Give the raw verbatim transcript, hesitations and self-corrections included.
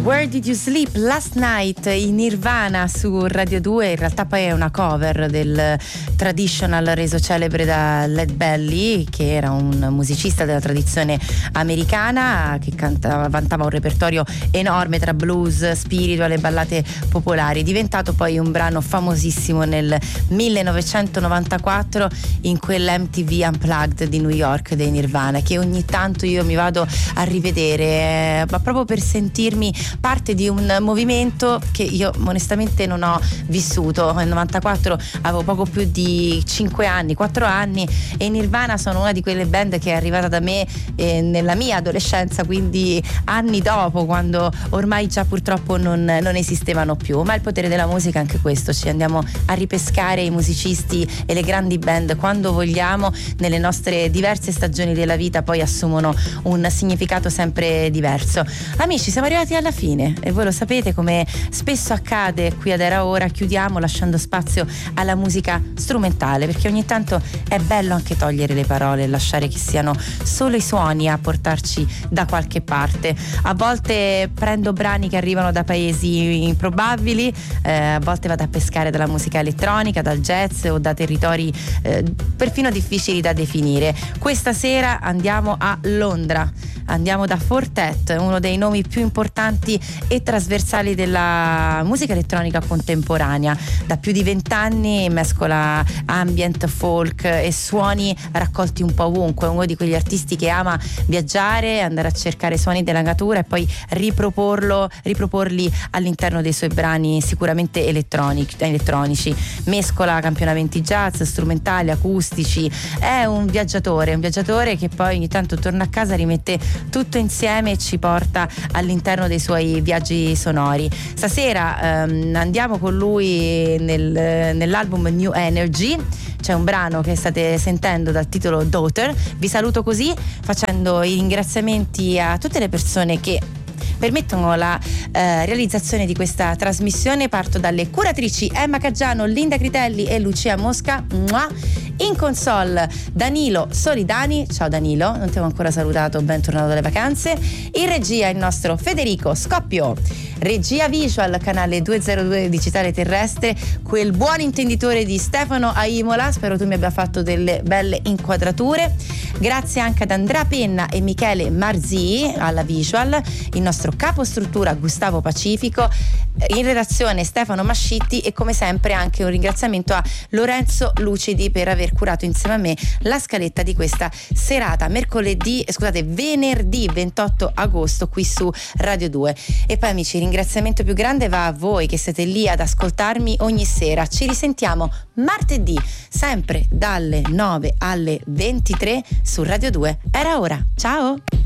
Where Did You Sleep Last Night, in Nirvana su Radio due. In realtà poi è una cover del Traditional reso celebre da Led Belly, che era un musicista della tradizione americana che cantava, vantava un repertorio enorme tra blues, spiritual e ballate popolari, diventato poi un brano famosissimo nel millenovecentonovantaquattro in quell'M T V Unplugged di New York dei Nirvana, che ogni tanto io mi vado a rivedere, eh, ma proprio per sentirmi parte di un movimento che io onestamente non ho vissuto. Nel novantaquattro avevo poco più di cinque anni, quattro anni, e i Nirvana sono una di quelle band che è arrivata da me eh, nella mia adolescenza, quindi anni dopo, quando ormai già purtroppo non, non esistevano più. Ma il potere della musica è anche questo: ci andiamo a ripescare i musicisti e le grandi band quando vogliamo, nelle nostre diverse stagioni della vita poi assumono un significato sempre diverso. Amici, siamo arrivati alla fine e voi lo sapete, come spesso accade qui ad Era Ora, chiudiamo lasciando spazio alla musica strumentale, perché ogni tanto è bello anche togliere le parole e lasciare che siano solo i suoni a portarci da qualche parte. A volte prendo brani che arrivano da paesi improbabili, eh, a volte vado a pescare dalla musica elettronica, dal jazz o da territori eh, perfino difficili da definire. Questa sera andiamo a Londra, andiamo da Four Tet, uno dei nomi più importanti e trasversali della musica elettronica contemporanea. Da più di vent'anni mescola ambient, folk e suoni raccolti un po' ovunque. È uno di quegli artisti che ama viaggiare, andare a cercare suoni della natura e poi riproporlo, riproporli all'interno dei suoi brani sicuramente elettronici. elettronici. Mescola campionamenti jazz, strumentali, acustici. È un viaggiatore, un viaggiatore che poi ogni tanto torna a casa, rimette tutto insieme e ci porta all'interno dei suoi viaggi sonori. Stasera ehm, andiamo con lui nel, nell'album New Energy. C'è un brano che state sentendo dal titolo Daughter. Vi saluto così, facendo i ringraziamenti a tutte le persone che permettono la eh, realizzazione di questa trasmissione. Parto dalle curatrici Emma Caggiano, Linda Critelli e Lucia Mosca. Mua. In console Danilo Solidani. Ciao Danilo, non ti avevo ancora salutato, bentornato dalle vacanze. In regia il nostro Federico Scoppio. Regia visual canale duecentodue digitale terrestre, quel buon intenditore di Stefano Aimola. Spero tu mi abbia fatto delle belle inquadrature. Grazie anche ad Andrea Penna e Michele Marzii alla visual, il nostro capostruttura Gustavo Pacifico, in redazione Stefano Mascitti, e come sempre anche un ringraziamento a Lorenzo Lucidi per aver curato insieme a me la scaletta di questa serata mercoledì, scusate, venerdì ventotto agosto qui su Radio due. E poi amici, il ringraziamento più grande va a voi che siete lì ad ascoltarmi ogni sera. Ci risentiamo martedì sempre dalle nove alle ventitré su Radio due. Era Ora. Ciao!